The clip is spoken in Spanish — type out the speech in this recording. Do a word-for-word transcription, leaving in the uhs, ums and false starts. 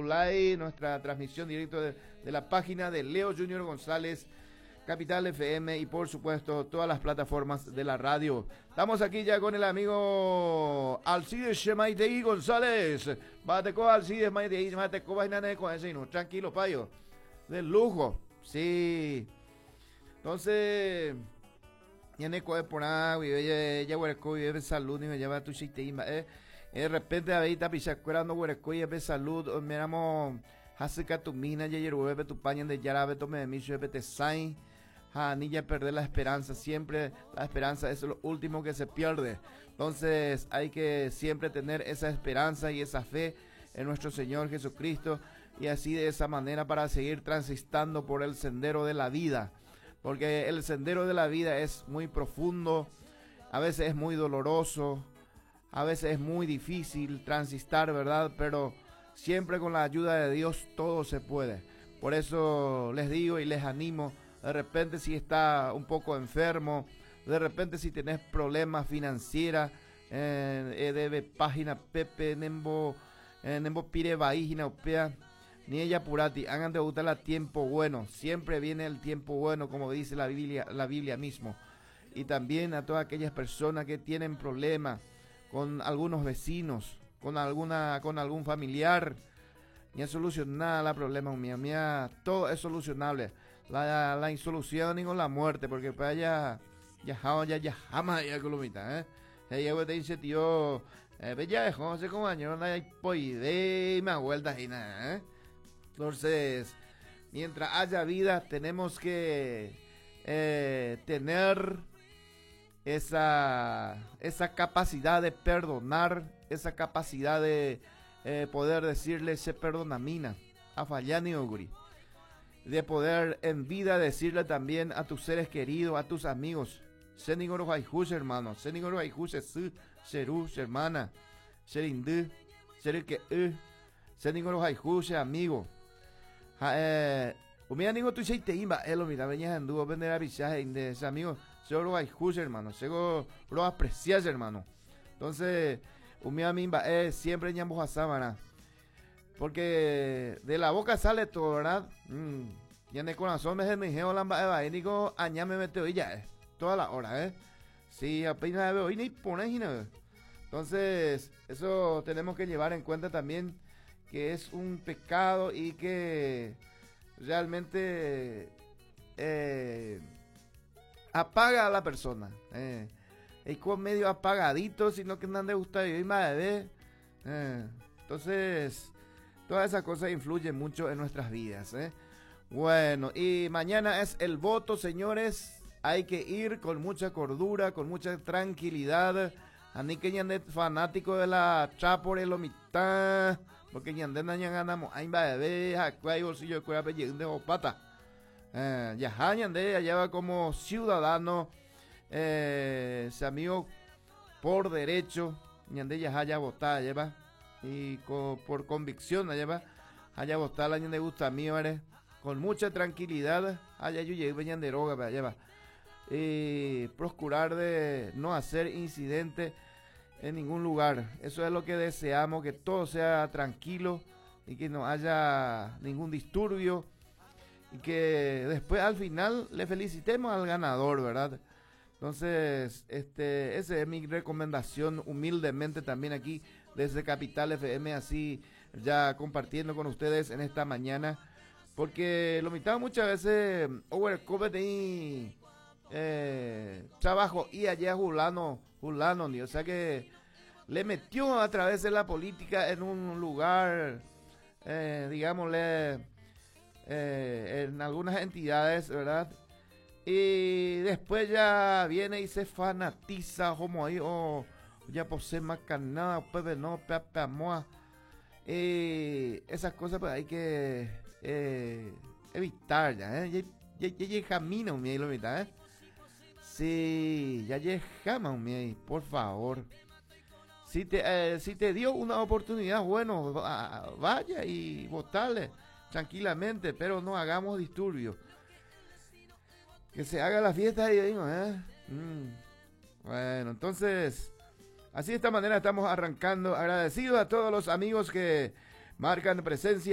Facebook Live, nuestra transmisión directa de, de la página de Leo Junior González, Capital F M y por supuesto todas las plataformas de la radio. Estamos aquí ya con el amigo Alcides Shemaitei González. Bateco Alcides Maitei, Bateco Bainane con ese no, tranquilo payo. De lujo, sí. Entonces, ya ne coe por agua, ya ya huerco y salud y me lleva tu chiste eh. De repente ahorita pisa curando huerco y de salud, miramos Haseka tu mina ya yeruebe tu pañan de yarabe tome de micho de te sain. Ah, ni ya perder la esperanza, siempre la esperanza es lo último que se pierde. Entonces hay que siempre tener esa esperanza y esa fe en nuestro Señor Jesucristo y así de esa manera para seguir transitando por el sendero de la vida. Porque el sendero de la vida es muy profundo, a veces es muy doloroso, a veces es muy difícil transitar, ¿verdad? Pero siempre con la ayuda de Dios todo se puede. Por eso les digo y les animo. De repente si está un poco enfermo, de repente si tenés problemas financieros, eh, debe página Pepe, Nembo, eh, Nembo Pire Baígina, Opea, ni ella Purati, hagan de gustar a tiempo bueno, siempre viene el tiempo bueno, como dice la Biblia, la Biblia mismo. Y también a todas aquellas personas que tienen problemas con algunos vecinos, con alguna, con algún familiar, ni es solucionada la problema, mía, mía, todo es solucionable. La, la insolución y con la muerte, porque para allá ya ya ya jamás ya colomita, eh. Ya llevo te dice tío, eh, ya dejó no sé cómo año no hay poide y más vueltas y nada, eh. Entonces, mientras haya vida, tenemos que eh, tener esa esa capacidad de perdonar, esa capacidad de eh, poder decirle se perdona mina, a Fallani Oguri. De poder en vida decirle también a tus seres queridos, a tus amigos, Senigoro Haijus, hermano, Senigoro Haijus, Su, Seru, hermana, Serindu, Serike, Senigoro Haijus, amigo. Umia nigo tu seite imba, elo mira, veñas en dúo, vender a visaje de ese amigo, Sero Haijus, hermano, Sego lo aprecias, hermano. Entonces, Umia mimba, eh, siempre ñambo a sábana. Porque de la boca sale todo, ¿verdad? Mm. Y en el corazón me gemejeo lamba eva y digo, añame meteo y ya, eh. Toda la hora, ¿eh? Sí, apenas veo y ni pones y nada. Entonces, eso tenemos que llevar en cuenta también que es un pecado y que realmente eh, apaga a la persona. Eh. Es como medio apagadito, sino que no han de gustar y más de ver. Eh. Entonces, todas esas cosas influyen mucho en nuestras vidas, ¿eh? Bueno, y mañana es el voto, señores. Hay que ir con mucha cordura, con mucha tranquilidad. A ni que ñande fanático de la chapore lo mitad. Porque ñande na ganamos. Ahí va a ver, hay bolsillo de cuera de opata. Eh, ya ñande allá va como ciudadano. Eh, ese amigo por derecho. Ñande ya haya votado, lleva. Y con, por convicción allá haya votar el año de gusta mío eres con mucha tranquilidad allá yo llegué venían de droga allá va y procurar de no hacer incidentes en ningún lugar. Eso es lo que deseamos, que todo sea tranquilo y que no haya ningún disturbio y que después al final le felicitemos al ganador, ¿verdad? Entonces, este, esa es mi recomendación humildemente también aquí desde Capital F M, así ya compartiendo con ustedes en esta mañana, porque lo mitad muchas veces, over COVID eh, trabajo y allá Julano, Julano, o sea que le metió a través de la política en un lugar, eh, digámosle, eh, en algunas entidades, ¿verdad? Y después ya viene y se fanatiza como ahí, o ya posee más canada, pues no, pepe amoa. Y esas cosas pues hay que eh, evitar ya, ¿eh? Ya ya camina un mie lo mitad, ¿eh? Sí, ya llegamos un mie, por favor. Si te, eh, si te dio una oportunidad, bueno, vaya y votarle tranquilamente, pero no hagamos disturbios. Que se haga la fiesta y digo, ¿eh? Mm. Bueno, entonces, así de esta manera estamos arrancando. Agradecido a todos los amigos que marcan presencia